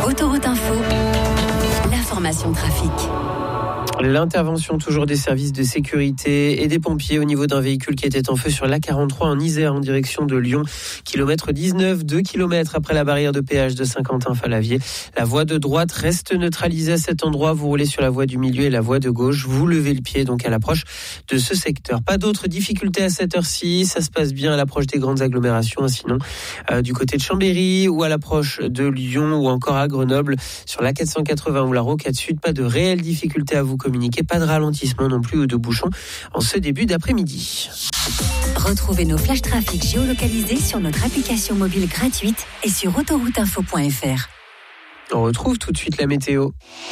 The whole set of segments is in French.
Autoroute Info, l'information trafic. L'intervention toujours des services de sécurité et des pompiers au niveau d'un véhicule qui était en feu sur l'A43 en Isère en direction de Lyon. Kilomètre 19, 2 km après la barrière de péage de Saint-Quentin-Falavier. La voie de droite reste neutralisée à cet endroit. Vous roulez sur la voie du milieu et la voie de gauche. Vous levez le pied donc à l'approche de ce secteur. Pas d'autres difficultés à cette heure-ci. Ça se passe bien à l'approche des grandes agglomérations. Sinon, du côté de Chambéry ou à l'approche de Lyon ou encore à Grenoble sur l'A480 ou la Rocade Sud, pas de réelles difficultés à vous communiquer, pas de ralentissement non plus ou de bouchons en ce début d'après-midi. Retrouvez nos flash trafic géolocalisés sur notre application mobile gratuite et sur autorouteinfo.fr. On retrouve tout de suite la météo.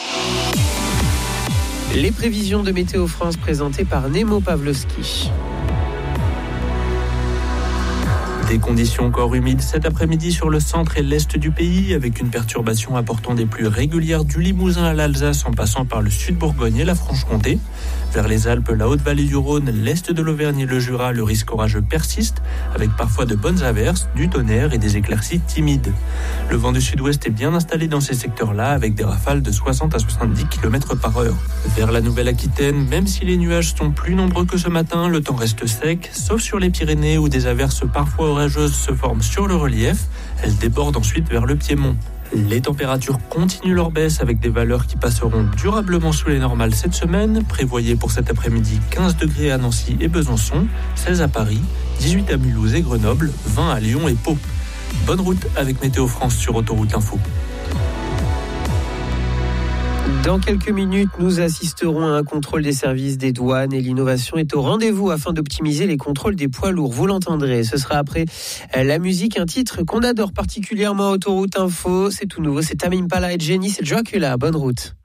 Les prévisions de Météo France présentées par Nemo Pavlovski. Des conditions encore humides cet après-midi sur le centre et l'est du pays, avec une perturbation apportant des pluies régulières du Limousin à l'Alsace en passant par le sud-Bourgogne et la Franche-Comté. Vers les Alpes, la Haute-Vallée du Rhône, l'est de l'Auvergne et le Jura, le risque orageux persiste, avec parfois de bonnes averses, du tonnerre et des éclaircies timides. Le vent du sud-ouest est bien installé dans ces secteurs-là, avec des rafales de 60 à 70 km/h. Vers la Nouvelle-Aquitaine, même si les nuages sont plus nombreux que ce matin, le temps reste sec, sauf sur les Pyrénées où des averses parfois orageuses se forment sur le relief. Elles débordent ensuite vers le Piémont. Les températures continuent leur baisse avec des valeurs qui passeront durablement sous les normales cette semaine. Prévoyez pour cet après-midi 15 degrés à Nancy et Besançon, 16 à Paris, 18 à Mulhouse et Grenoble, 20 à Lyon et Pau. Bonne route avec Météo France sur Autoroute Info. Dans quelques minutes, nous assisterons à un contrôle des services des douanes et l'innovation est au rendez-vous afin d'optimiser les contrôles des poids lourds. Vous l'entendrez, ce sera après la musique, un titre qu'on adore particulièrement à Autoroute Info. C'est tout nouveau, c'est Tame Impala et Jenny, c'est Dracula. Bonne route.